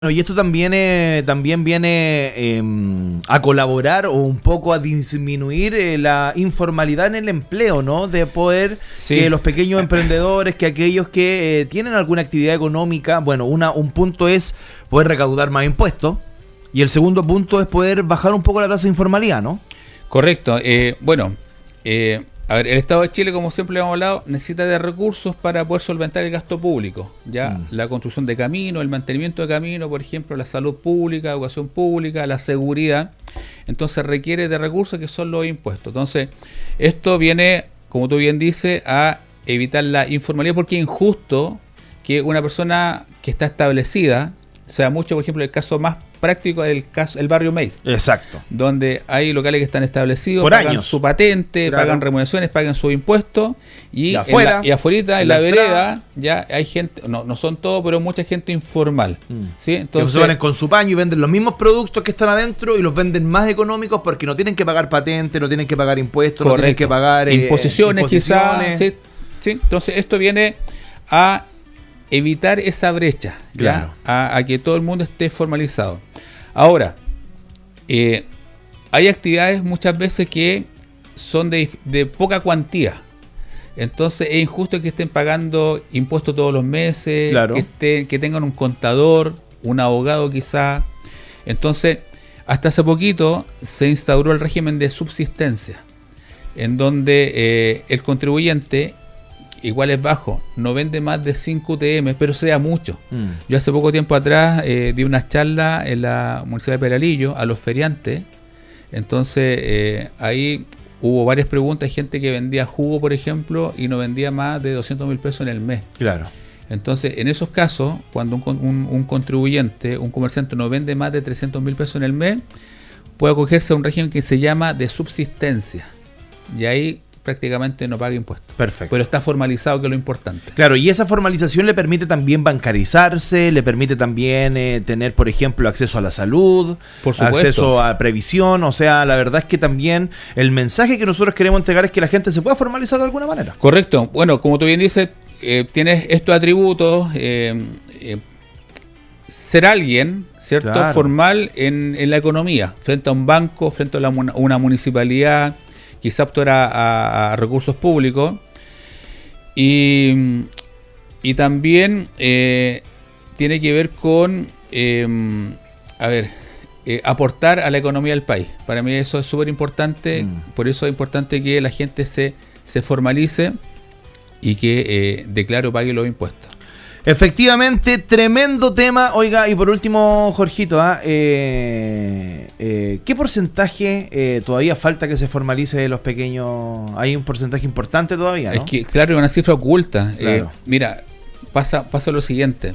Y esto también viene a colaborar o un poco a disminuir la informalidad en el empleo, ¿no? De poder que los pequeños emprendedores, que aquellos que tienen alguna actividad económica, bueno, un punto es poder recaudar más impuestos y el segundo punto es poder bajar un poco la tasa de informalidad, ¿no? Correcto. A ver, el Estado de Chile, como siempre hemos hablado, necesita de recursos para poder solventar el gasto público, ya la construcción de caminos, el mantenimiento de caminos, por ejemplo, la salud pública, educación pública, la seguridad. Entonces requiere de recursos que son los impuestos. Entonces, esto viene, como tú bien dices, a evitar la informalidad, porque es injusto que una persona que está establecida, sea mucho, por ejemplo, el caso más práctico del caso, el barrio May. Exacto. Donde hay locales que están establecidos, por pagan años su patente, claro, pagan remuneraciones, pagan sus impuestos y afuera, afuera, en la vereda, ya hay gente, no son todos, pero mucha gente informal. ¿Sí? Entonces, que se van con su paño y venden los mismos productos que están adentro y los venden más económicos porque no tienen que pagar patente, no tienen que pagar impuestos, correcto, no tienen que pagar imposiciones quizás. ¿Sí? ¿Sí? Entonces esto viene a evitar esa brecha, claro, ¿ya? A que todo el mundo esté formalizado. Ahora, hay actividades muchas veces que son de poca cuantía. Entonces es injusto que estén pagando impuestos todos los meses, claro, que tengan un contador, un abogado quizá. Entonces, hasta hace poquito se instauró el régimen de subsistencia, en donde el contribuyente, igual es bajo, no vende más de 5 UTM, pero sea mucho. Yo hace poco tiempo atrás di una charla en la Municipalidad de Peralillo a los feriantes. Entonces ahí hubo varias preguntas, hay gente que vendía jugo, por ejemplo, y no vendía más de 200.000 pesos en el mes. Claro. Entonces, en esos casos, cuando un contribuyente, un comerciante no vende más de 300.000 pesos en el mes, puede acogerse a un régimen que se llama de subsistencia. Y ahí prácticamente no paga impuestos. Perfecto. Pero está formalizado, que es lo importante. Claro, y esa formalización le permite también bancarizarse, le permite también tener, por ejemplo, acceso a la salud, por supuesto, acceso a previsión. O sea, la verdad es que también el mensaje que nosotros queremos entregar es que la gente se pueda formalizar de alguna manera. Correcto. Bueno, como tú bien dices, tienes estos atributos, ser alguien, ¿cierto?, claro, formal en la economía, frente a un banco, frente a una municipalidad, quizá optar a recursos públicos y también tiene que ver con aportar a la economía del país. Para mí eso es súper importante, por eso es importante que la gente se formalice y que declare o pague los impuestos. Efectivamente, tremendo tema. Oiga, y por último, Jorgito, ¿qué porcentaje todavía falta que se formalice de los pequeños? Hay un porcentaje importante todavía, ¿no? Es que, claro, es una cifra oculta. Claro. Mira, pasa lo siguiente.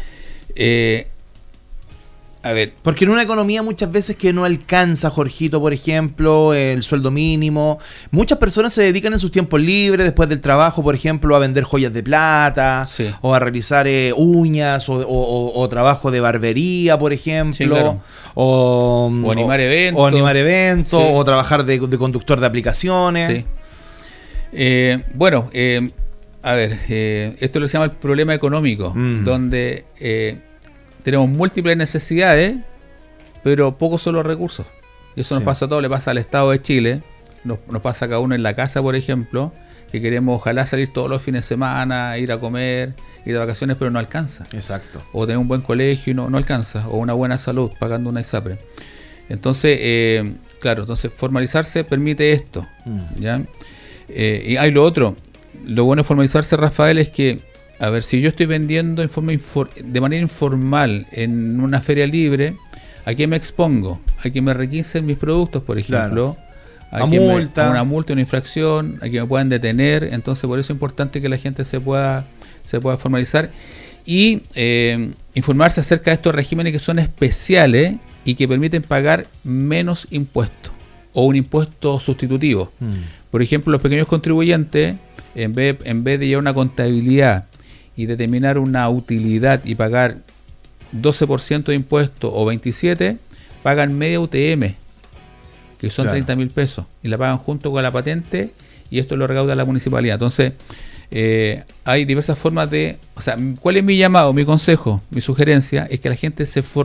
A ver. Porque en una economía muchas veces que no alcanza, Jorgito, por ejemplo, el sueldo mínimo, muchas personas se dedican en sus tiempos libres, después del trabajo, por ejemplo, a vender joyas de plata, sí, o a realizar uñas, o trabajo de barbería, por ejemplo, sí, claro, o animar eventos, sí, o trabajar de conductor de aplicaciones. Sí. Bueno, a ver, esto lo se llama el problema económico, donde tenemos múltiples necesidades, pero pocos son los recursos. Y eso nos pasa a todos, le pasa al Estado de Chile, nos pasa a cada uno en la casa, por ejemplo, que queremos ojalá salir todos los fines de semana, ir a comer, ir de vacaciones, pero no alcanza. Exacto. O tener un buen colegio y no alcanza, o una buena salud, pagando una ISAPRE. Entonces, claro, entonces formalizarse permite esto. ¿Ya? Y hay lo otro, lo bueno de formalizarse, Rafael, es que, a ver, si yo estoy vendiendo de manera informal en una feria libre, ¿a qué me expongo? A que me requisen mis productos, por ejemplo. Claro. A una multa, una infracción, a que me puedan detener. Entonces, por eso es importante que la gente se pueda formalizar y informarse acerca de estos regímenes que son especiales y que permiten pagar menos impuestos o un impuesto sustitutivo. Por ejemplo, los pequeños contribuyentes, en vez de llevar una contabilidad y determinar una utilidad y pagar 12% de impuesto o 27%, pagan media UTM, que son, claro, 30.000 pesos, y la pagan junto con la patente, y esto lo recauda la municipalidad. Entonces, hay diversas formas de... O sea, ¿cuál es mi llamado, mi consejo, mi sugerencia? Es que la gente se